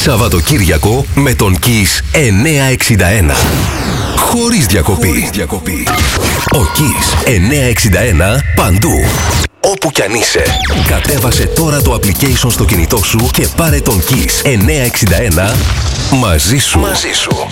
Σαββατοκύριακο με τον Kiss 961. Χωρίς διακοπή. Ο Kiss 961 παντού. Όπου κι αν είσαι, κατέβασε τώρα το application στο κινητό σου και πάρε τον Kiss 961 μαζί σου.